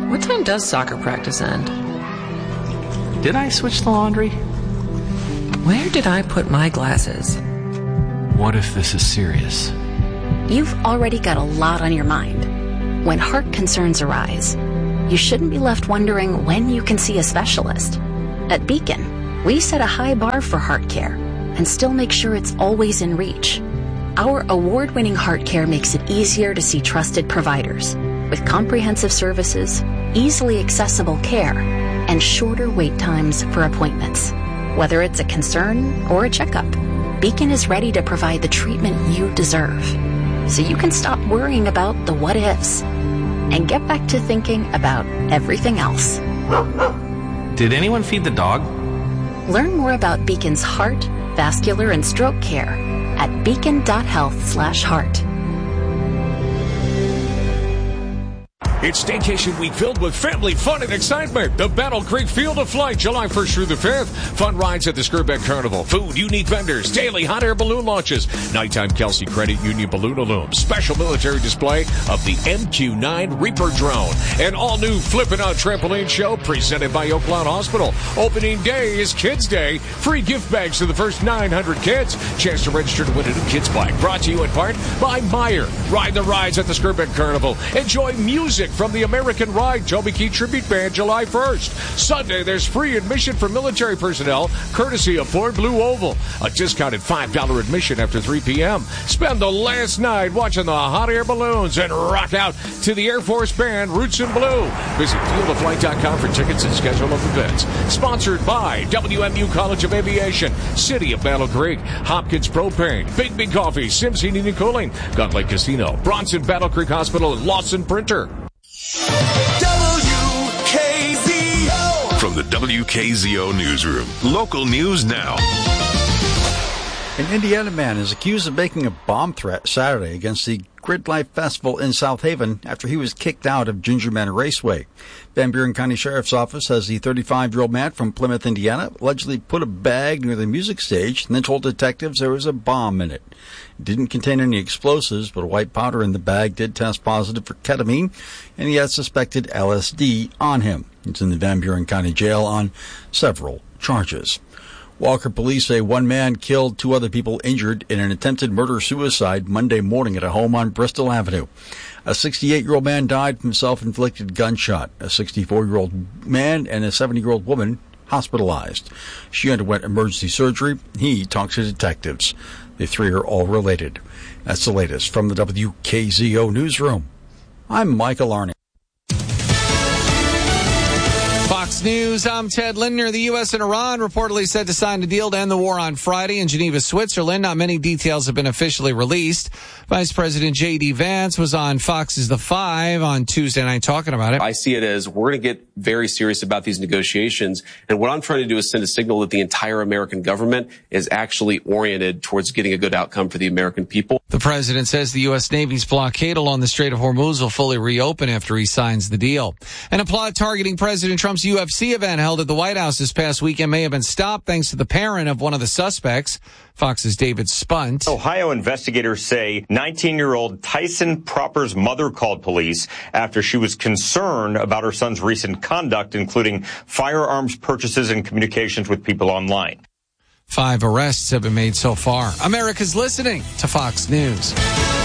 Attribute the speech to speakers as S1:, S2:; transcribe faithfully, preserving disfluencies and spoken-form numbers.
S1: What time does soccer practice end?
S2: Did I switch the laundry?
S1: Where did I put my glasses?
S2: What if this is serious?
S3: You've already got a lot on your mind. When heart concerns arise, you shouldn't be left wondering when you can see a specialist. At Beacon, we set a high bar for heart care and still make sure it's always in reach. Our award-winning heart care makes it easier to see trusted providers with comprehensive services, easily accessible care, and shorter wait times for appointments. Whether it's a concern or a checkup, Beacon is ready to provide the treatment you deserve, so you can stop worrying about the what-ifs and get back to thinking about everything else.
S2: Did anyone feed the dog?
S3: Learn more about Beacon's heart, vascular, and stroke care at beacon.health slash heart.
S4: It's Staycation Week filled with family fun and excitement. The Battle Creek Field of Flight, July first through the fifth. Fun rides at the Skirbeck Carnival. Food, unique vendors, daily hot air balloon launches. Nighttime Kelsey Credit Union Balloon Illume. Special military display of the M Q nine Reaper drone. An all-new Flippin' Out Trampoline Show presented by Oak Lawn Hospital. Opening day is Kids Day. Free gift bags to the first nine hundred kids. Chance to register to win a new kids bike. Brought to you in part by Meyer. Ride the rides at the Skirbeck Carnival. Enjoy music from the American Ride Toby Keith Tribute Band July first. Sunday, there's free admission for military personnel, courtesy of Ford Blue Oval. A discounted five dollars admission after three p.m. Spend the last night watching the hot air balloons and rock out to the Air Force Band Roots in Blue. Visit field of flight dot com for tickets and schedule of events. Sponsored by W M U College of Aviation, City of Battle Creek, Hopkins Propane, Big Big Coffee, Sims Heating and Cooling, Gun Lake Casino, Bronson Battle Creek Hospital, and Lawson Printer.
S5: W K Z O.
S6: From the W K Z O Newsroom, local news now.
S7: An Indiana man is accused of making a bomb threat Saturday against the Grid Life Festival in South Haven after he was kicked out of Ginger Manor Raceway. Van Buren County Sheriff's Office says the thirty-five-year-old man from Plymouth, Indiana, allegedly put a bag near the music stage and then told detectives there was a bomb in it. It didn't contain any explosives, but white powder in the bag did test positive for ketamine, and he had suspected L S D on him. He's in the Van Buren County Jail on several charges. Walker police say one man killed two other people injured in an attempted murder-suicide Monday morning at a home on Bristol Avenue. A sixty-eight-year-old man died from self-inflicted gunshot. A sixty-four-year-old man and a seventy-year-old woman hospitalized. She underwent emergency surgery. He talks to detectives. The three are all related. That's the latest from the W K Z O Newsroom. I'm Michael Arney.
S8: Fox News, I'm Ted Lindner. The U S and Iran reportedly set to sign a deal to end the war on Friday in Geneva, Switzerland. Not many details have been officially released. Vice President J D. Vance was on Fox's The Five on Tuesday night talking about it.
S9: I see it as we're going to get very serious about these negotiations. And what I'm trying to do is send a signal that the entire American government is actually oriented towards getting a good outcome for the American people.
S8: The president says the U S. Navy's blockade along the Strait of Hormuz will fully reopen after he signs the deal. An plot targeting President Trump's U F C event held at the White House this past weekend may have been stopped thanks to the parent of one of the suspects. Fox's David Spunt.
S10: Ohio investigators say nineteen-year-old Tyson Proper's mother called police after she was concerned about her son's recent conduct, including firearms purchases and communications with people online.
S8: Five arrests have been made so far. America's listening to Fox News.